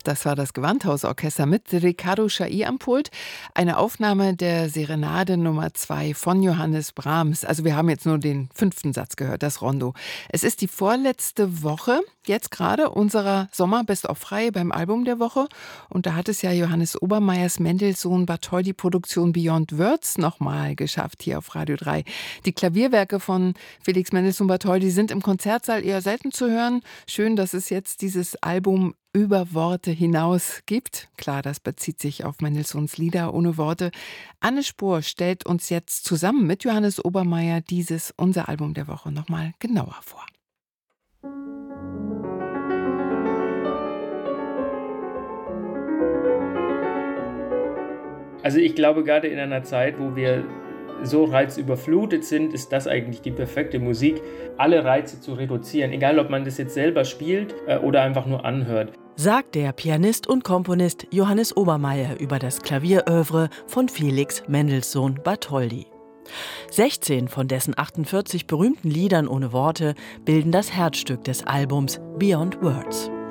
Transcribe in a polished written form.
Das war das Gewandhausorchester mit Riccardo Chailly am Pult. Eine Aufnahme der Serenade Nummer 2 von Johannes Brahms. Also wir haben jetzt nur den 5. Satz gehört, das Rondo. Es ist die vorletzte Woche, jetzt gerade, unserer Sommer-Best-of-Reihe beim Album der Woche. Und da hat es ja Johannes Obermeyers Mendelssohn-Bartholdy-Produktion Beyond Words nochmal geschafft hier auf Radio 3. Die Klavierwerke von Felix Mendelssohn-Bartholdy sind im Konzertsaal eher selten zu hören. Schön, dass es jetzt dieses Album über Worte hinaus gibt. Klar, das bezieht sich auf Mendelssohns Lieder ohne Worte. Anne Spohr stellt uns jetzt zusammen mit Johannes Obermeyer unser Album der Woche, nochmal genauer vor. Also ich glaube, gerade in einer Zeit, wo wir so reizüberflutet sind, ist das eigentlich die perfekte Musik, alle Reize zu reduzieren, egal ob man das jetzt selber spielt oder einfach nur anhört. Sagt der Pianist und Komponist Johannes Obermeyer über das Klavierœuvre von Felix Mendelssohn Bartholdy. 16 von dessen 48 berühmten Liedern ohne Worte bilden das Herzstück des Albums Beyond Words.